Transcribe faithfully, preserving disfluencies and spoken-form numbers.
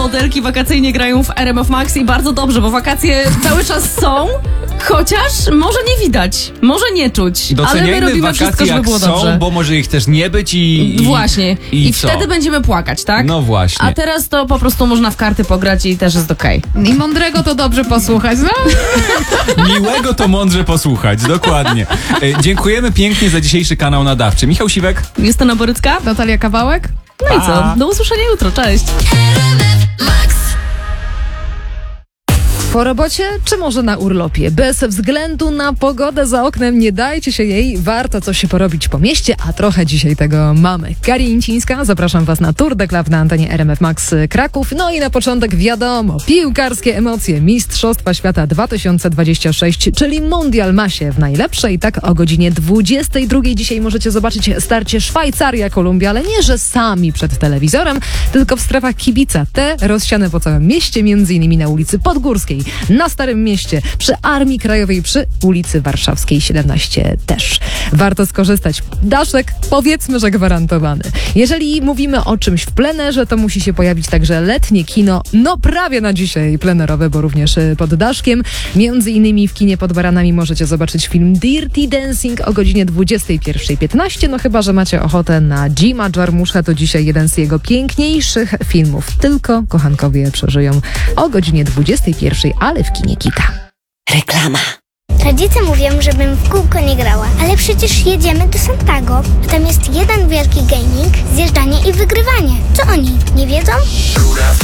modelki wakacyjnie grają w R M F Max i bardzo dobrze, bo wakacje cały czas są, chociaż może nie widać, może nie czuć, ale my robimy wszystko, żeby było są, dobrze. Bo może ich też nie być i... i właśnie. I, i wtedy będziemy płakać, tak? No właśnie. A teraz to po prostu można w karty pograć i też jest okej. I mądrego to dobrze posłuchać, no? Miłego to mądrze posłuchać, dokładnie. E, dziękujemy pięknie za dzisiejszy kanał nadawczy. Michał Siwek. Justyna Borycka. Natalia Kawałek? No i co? Do usłyszenia jutro. Cześć. Po robocie, czy może na urlopie? Bez względu na pogodę za oknem, nie dajcie się jej, warto coś porobić po mieście, a trochę dzisiaj tego mamy. Kari Incińska, zapraszam Was na Tour de Club na antenie R M F Max Kraków. No i na początek wiadomo, piłkarskie emocje, Mistrzostwa Świata dwa tysiące dwadzieścia sześć, czyli Mundial ma się w najlepszej. Tak o godzinie dwudziestej drugiej dzisiaj możecie zobaczyć starcie Szwajcaria-Kolumbia, ale nie, że sami przed telewizorem, tylko w strefach kibica. Te rozsiane po całym mieście, między innymi na ulicy Podgórskiej, na Starym Mieście, przy Armii Krajowej, przy ulicy Warszawskiej siedemnaście też. Warto skorzystać. Daszek, powiedzmy, że gwarantowany. Jeżeli mówimy o czymś w plenerze, to musi się pojawić także letnie kino, no prawie na dzisiaj plenerowe, bo również pod daszkiem. Między innymi w kinie pod Baranami możecie zobaczyć film Dirty Dancing o godzinie dwudziestej pierwszej piętnaście, no chyba że macie ochotę na Jima Jarmusza, to dzisiaj jeden z jego piękniejszych filmów. Tylko kochankowie przeżyją o godzinie dwudziestej pierwszej, ale w kinie Kita. Reklama. Rodzice mówią, żebym w kółko nie grała, ale przecież jedziemy do Santago. Tam jest jeden wielki gaming, zjeżdżanie i wygrywanie. Co oni, nie wiedzą?